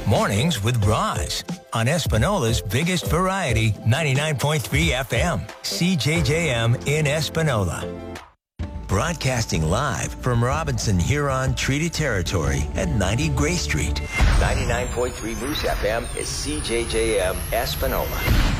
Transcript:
Mornings with Roz on Espanola's biggest variety, 99.3 FM, CJJM in Espanola. Broadcasting live from Robinson Huron Treaty Territory at 90 Gray Street. 99.3 Moose FM is CJJM Espanola.